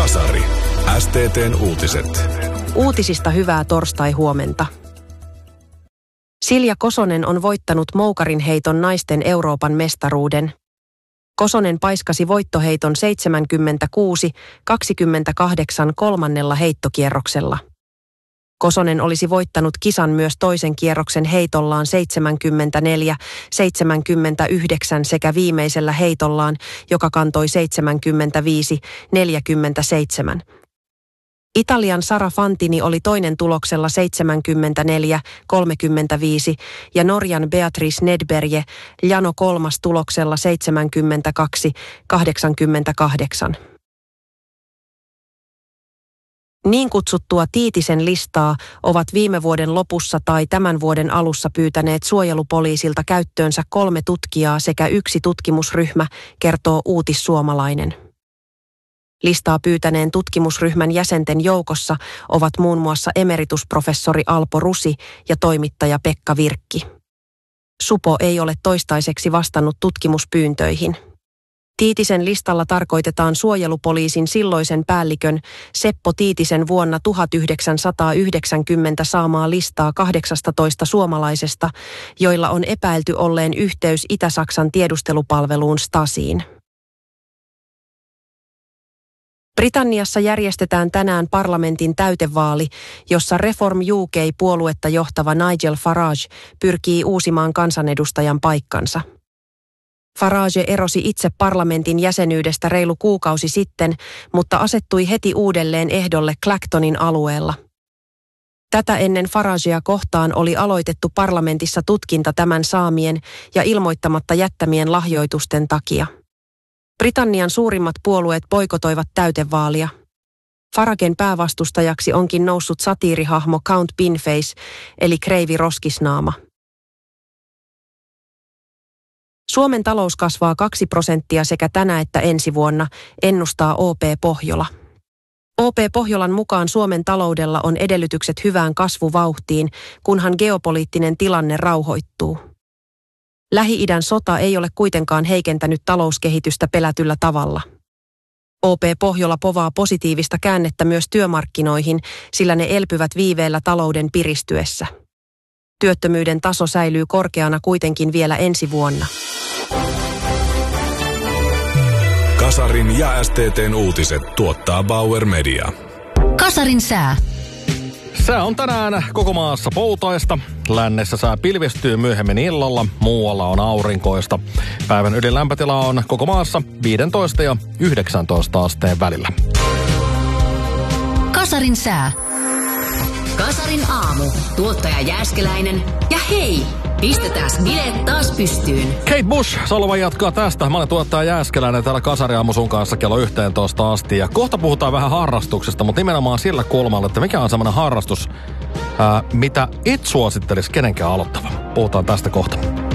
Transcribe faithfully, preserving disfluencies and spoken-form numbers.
Kasari. S T T:n uutiset. Uutisista hyvää torstai-huomenta. Silja Kosonen on voittanut moukarinheiton naisten Euroopan mestaruuden. Kosonen paiskasi voittoheiton seitsemänkymmentäkuusi kaksikymmentäkahdeksan kolmannella heittokierroksella. Kosonen olisi voittanut kisan myös toisen kierroksen heitollaan seitsemänkymmentäneljä seitsemänkymmentäyhdeksän sekä viimeisellä heitollaan, joka kantoi seitsemänkymmentäviisi neljäkymmentäseitsemän. Italian Sara Fantini oli toinen tuloksella seitsemänkymmentäneljä kolmekymmentäviisi ja Norjan Beatrice Nedberge Jano kolmas tuloksella seitsemänkymmentäkaksi kahdeksankymmentäkahdeksan. Niin kutsuttua Tiitisen listaa ovat viime vuoden lopussa tai tämän vuoden alussa pyytäneet suojelupoliisilta käyttöönsä kolme tutkijaa sekä yksi tutkimusryhmä, kertoo Uutissuomalainen. Listaa pyytäneen tutkimusryhmän jäsenten joukossa ovat muun muassa emeritusprofessori Alpo Rusi ja toimittaja Pekka Virkki. Supo ei ole toistaiseksi vastannut tutkimuspyyntöihin. Tiitisen listalla tarkoitetaan suojelupoliisin silloisen päällikön Seppo Tiitisen vuonna tuhatyhdeksänsataayhdeksänkymmentä saamaa listaa kahdeksastatoista suomalaisesta, joilla on epäilty olleen yhteys Itä-Saksan tiedustelupalveluun Stasiin. Britanniassa järjestetään tänään parlamentin täytevaali, jossa Reform U K-puoluetta johtava Nigel Farage pyrkii uusimaan kansanedustajan paikkansa. Farage erosi itse parlamentin jäsenyydestä reilu kuukausi sitten, mutta asettui heti uudelleen ehdolle Clactonin alueella. Tätä ennen Faragea kohtaan oli aloitettu parlamentissa tutkinta tämän saamien ja ilmoittamatta jättämien lahjoitusten takia. Britannian suurimmat puolueet boikotoivat täytevaalia. Faragen päävastustajaksi onkin noussut satiirihahmo Count Binface, eli Kreivi Roskisnaama. Suomen talous kasvaa kaksi prosenttia sekä tänä että ensi vuonna, ennustaa O P Pohjola. O P Pohjolan mukaan Suomen taloudella on edellytykset hyvään kasvuvauhtiin, kunhan geopoliittinen tilanne rauhoittuu. Lähi-idän sota ei ole kuitenkaan heikentänyt talouskehitystä pelätyllä tavalla. O P Pohjola povaa positiivista käännettä myös työmarkkinoihin, sillä ne elpyvät viiveellä talouden piristyessä. Työttömyyden taso säilyy korkeana kuitenkin vielä ensi vuonna. Kasarin ja S T T:n uutiset tuottaa Bauer Media. Kasarin sää. Sää on tänään koko maassa poutaista. Lännessä sää pilvistyy myöhemmin illalla, muualla on aurinkoista. Päivän ylin lämpötila on koko maassa viisitoista ja yhdeksäntoista asteen välillä. Kasarin sää. Kasarin aamu. Tuottaja Jääskeläinen. Ja hei, pistetääs bileet taas pystyyn. Kate Bush, Salva jatkaa tästä. Mä olen tuottaja Jääskeläinen täällä Kasari aamu sun kanssa kello yhteentoista asti. Ja kohta puhutaan vähän harrastuksesta, mutta nimenomaan sillä kulmalla, että mikä on semmoinen harrastus, ää, mitä et suosittelisi kenenkään aloittavan. Puhutaan tästä kohta.